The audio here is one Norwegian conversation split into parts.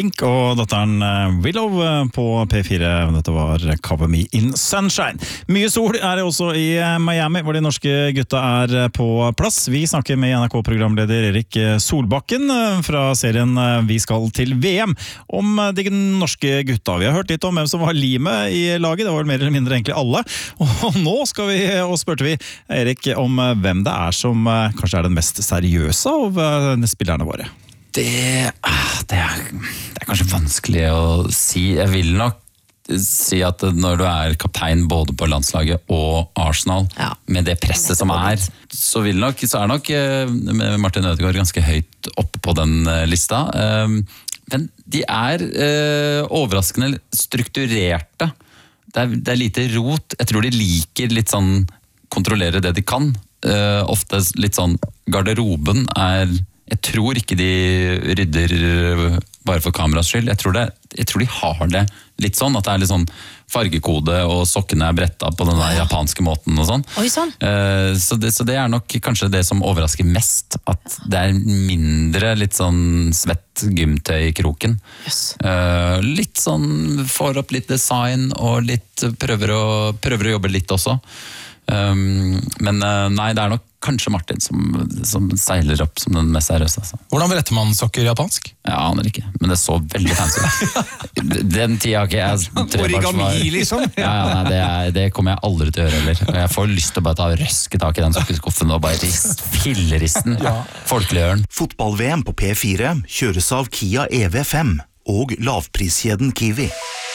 Pink og datteren Willow på P4. Dette var Cover Me in Sunshine. Mye sol er det også i Miami, hvor de norske gutta er på plass. Vi snakker med NRK-programleder Erik Solbakken fra serien Vi skal til VM om de norske gutta. Vi har hørt litt om hvem som var limet i laget, det var mer eller mindre egentlig alle. Og nå skal vi, og spurte vi Erik om hvem det er som kanskje er den mest seriøse av spillerne våre. Det er kanskje vanskelig å si. Jeg vil nok si at når du er kaptein både på landslaget og Arsenal, med det presset som så er nok Martin Ødegaard ganske høyt oppe på den lista. Men de er overraskende strukturerte. Det er lite rot. Jeg tror de liker litt sånn kontrollere det de kan. Ofte litt sånn garderoben jeg tror ikke de rydder bare for kameras skyld. Jeg tror de har det litt sånn, at det er litt sånn fargekode og sokkene er brettet på den der japanske måten og sånn. Oi, sånn. Så det er nok kanskje det som overrasker mest, at det er mindre litt sånn svett gymtøy i kroken. Yes. Litt sånn, får opp litt design og litt prøver å jobbe litt også. Men nei, det er nok kanskje Martin som seiler opp som den mest seriøse. Altså. Hvordan bretter man sokker japansk? Jeg aner ikke, men det så veldig fancy ut. Den tida har ikke jeg origami, liksom? Det kommer jeg aldri til å gjøre heller. Og jeg får lyst til å bare ta røske tak i den sokkeskuffen og bare filleristen. Folkeliggjøren. Fotball-VM på P4 kjøres av Kia EV5 og lavpriskjeden Kiwi.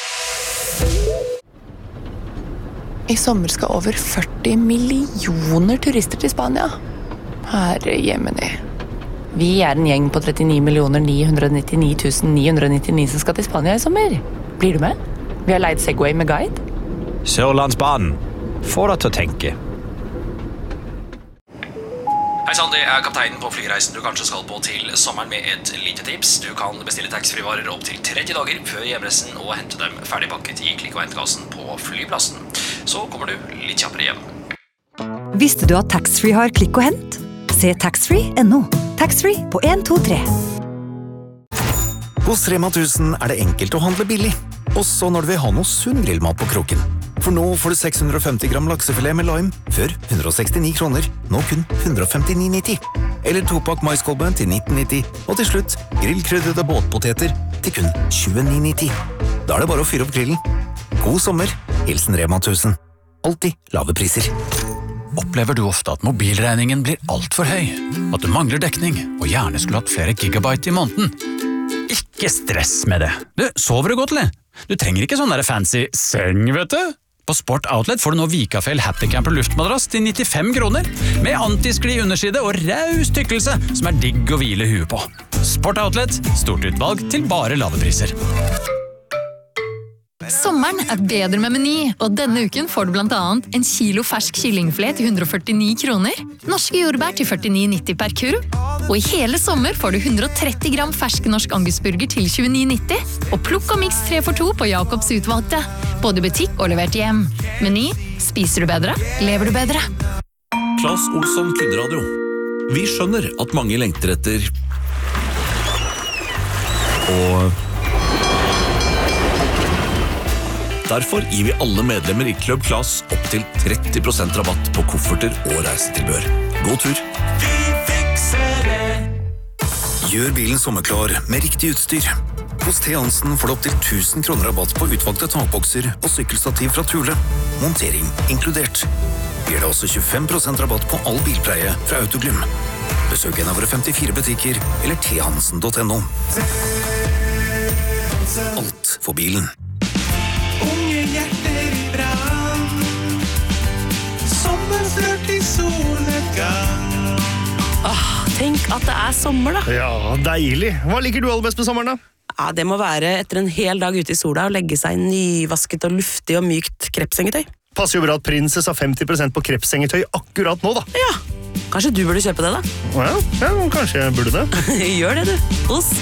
I sommer skal over 40 millioner turister til Spania. Herre jemini. Vi er en gjeng på 39 999 999 som skal til Spania i sommer. Blir du med? Vi har leid Segway med guide. Sørlandsbanen. Få deg til å tenke. Hei sann, det er kapteinen på flyreisen du kanskje skal på til sommeren med et lite tips. Du kan bestille taxfree-varer opp til 30 dager før hjemreisen og hente dem ferdigpakket i klikk- og hentkassen på flyplassen. Så kommer du litt kjappere hjem. Visste du at taxfree har klikk og hent? Se taxfree.no. Taxfree på 123. Hos Rema 1000 er det enkelt å handle billig, også når du vil ha noe sunn grillmat på kroken. For nå får du 650 gram laksefilet med lime, før 169 kroner, nå kun 159,90. Eller 2-pakk maiskolbe til 19,90, og til slutt grillkrydrede båtpoteter til kun 29,90. Da er det bare å fyre opp grillen. God sommer, hilsen Rema 1000. Alltid lave priser. Opplever du ofte at mobilregningen blir alt for høy? At du mangler dekning, og gjerne skulle hatt flere gigabyte i måneden? Ikke stress med det. Du, sover du godt, eller? Du trenger ikke sånn der fancy seng, vet du? På Sport Outlet får du nå Vikafell Happycamper luftmadrass til 95 kroner, med antiskli underside og raus tykkelse som er digg å hvile huet på. Sport Outlet, stort utvalg til bare lave priser. Sommeren er bedre med Meny, og denne uken får du blant annet en kilo fersk kyllingfilet til 149 kroner, norske jordbær til 49,90 per kurv, og i hele sommer får du 130 gram fersk norsk angusburger til 29,90, og plukk og miks 3 for 2 på Jacobs utvalgte, både butikk og levert hjem. Meny, spiser du bedre, lever du bedre. Claes Olsson Kynradio. Vi skjønner at mange lengter etter og derfor gir vi alle medlemmer i Club Claes opp til 30% rabatt på kofferter og reisetilbør. God tur! Vi fikser det! Gjør bilen sommerklar med riktig utstyr. Hos T. Hansen får du opp til 1000 kroner rabatt på utvalgte takbokser og sykkelstativ fra Thule. Montering inkludert. Gir det også 25% rabatt på all bilpleie fra Autoglym. Besøk en av våre 54 butikker eller thansen.no. Alt for bilen. Unge hjerter i brann, sommerstrøk i solnedgang. Tenk at det er sommer da. Ja, deilig. Hva liker du aller best med sommeren da? Ja, det må være etter en hel dag ute i sola og legge seg nyvasket og luftig og mykt krepsengetøy. Passer jo bra at Princess har 50% på krepsengetøy akkurat nå da. Ja, kanskje du burde kjøpe det da? Ja, kanskje jeg burde det. Gjør det du, hos